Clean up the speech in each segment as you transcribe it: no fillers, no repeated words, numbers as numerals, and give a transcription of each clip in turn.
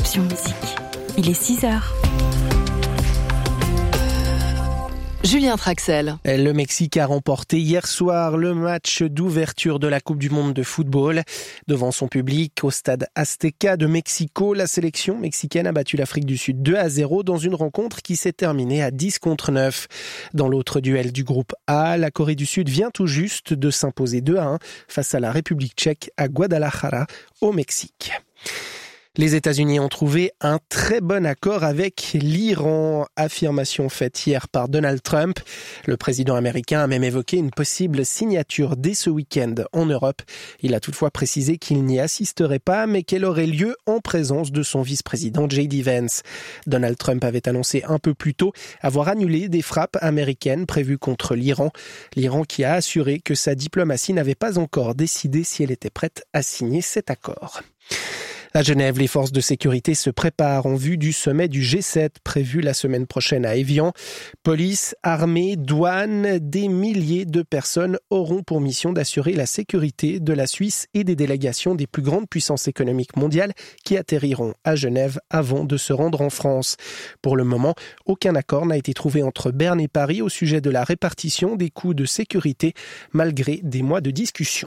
Option Musique. Il est 6h. Julien Traxel. Le Mexique a remporté hier soir le match d'ouverture de la Coupe du Monde de football. Devant son public au stade Azteca de Mexico, la sélection mexicaine a battu l'Afrique du Sud 2-0 dans une rencontre qui s'est terminée à 10-9. Dans l'autre duel du groupe A, la Corée du Sud vient tout juste de s'imposer 2-1 face à la République tchèque à Guadalajara au Mexique. Les États-Unis ont trouvé un très bon accord avec l'Iran, affirmation faite hier par Donald Trump. Le président américain a même évoqué une possible signature dès ce week-end en Europe. Il a toutefois précisé qu'il n'y assisterait pas, mais qu'elle aurait lieu en présence de son vice-président J.D. Vance. Donald Trump avait annoncé un peu plus tôt avoir annulé des frappes américaines prévues contre l'Iran. L'Iran qui a assuré que sa diplomatie n'avait pas encore décidé si elle était prête à signer cet accord. À Genève, les forces de sécurité se préparent en vue du sommet du G7 prévu la semaine prochaine à Évian. Police, armée, douane, des milliers de personnes auront pour mission d'assurer la sécurité de la Suisse et des délégations des plus grandes puissances économiques mondiales qui atterriront à Genève avant de se rendre en France. Pour le moment, aucun accord n'a été trouvé entre Berne et Paris au sujet de la répartition des coûts de sécurité malgré des mois de discussion.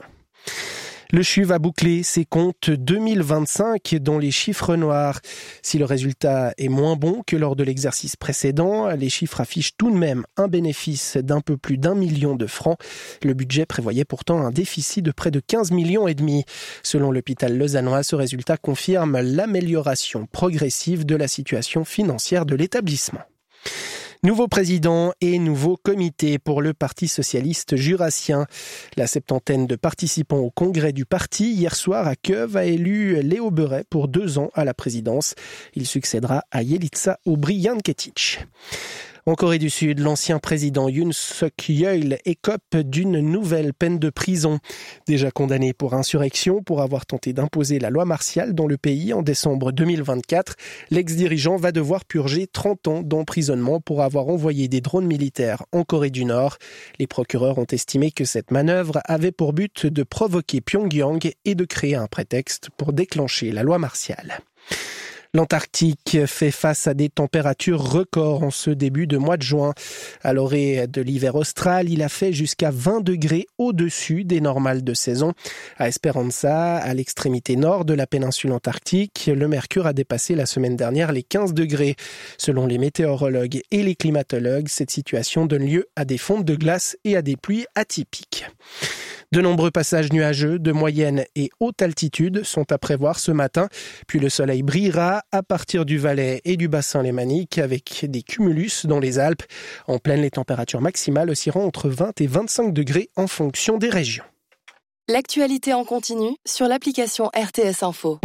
Le CHU va boucler ses comptes 2025 dans les chiffres noirs. Si le résultat est moins bon que lors de l'exercice précédent, les chiffres affichent tout de même un bénéfice d'un peu plus d'1 million de francs. Le budget prévoyait pourtant un déficit de près de 15,5 millions. Selon l'hôpital lausannois, ce résultat confirme l'amélioration progressive de la situation financière de l'établissement. Nouveau président et nouveau comité pour le Parti socialiste jurassien. La septantaine de participants au congrès du parti hier soir à Keuv a élu Léo Beuret pour 2 ans à la présidence. Il succédera à Yelica Obrianketich. En Corée du Sud, l'ancien président Yoon Suk-yeol écope d'une nouvelle peine de prison. Déjà condamné pour insurrection pour avoir tenté d'imposer la loi martiale dans le pays en décembre 2024, l'ex-dirigeant va devoir purger 30 ans d'emprisonnement pour avoir envoyé des drones militaires en Corée du Nord. Les procureurs ont estimé que cette manœuvre avait pour but de provoquer Pyongyang et de créer un prétexte pour déclencher la loi martiale. L'Antarctique fait face à des températures records en ce début de mois de juin. À l'orée de l'hiver austral, il a fait jusqu'à 20 degrés au-dessus des normales de saison. À Esperanza, à l'extrémité nord de la péninsule antarctique, le mercure a dépassé la semaine dernière les 15 degrés. Selon les météorologues et les climatologues, cette situation donne lieu à des fontes de glace et à des pluies atypiques. De nombreux passages nuageux de moyenne et haute altitude sont à prévoir ce matin, puis le soleil brillera à partir du Valais et du bassin lémanique avec des cumulus dans les Alpes. En pleine, les températures maximales oscilleront entre 20 et 25 degrés en fonction des régions. L'actualité en continu sur l'application RTS Info.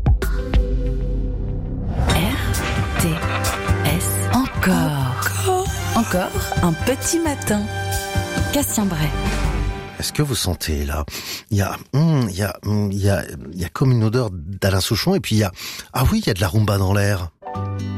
RTS Encore un petit matin. Cassien Bray. Est-ce que vous sentez là, il y a comme une odeur d'Alain Souchon et puis il y a de la rumba dans l'air.